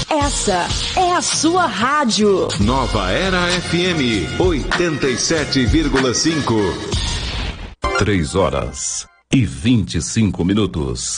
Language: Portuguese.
Essa é a sua rádio. Nova Era FM 87,5. 3 horas e 25 minutos.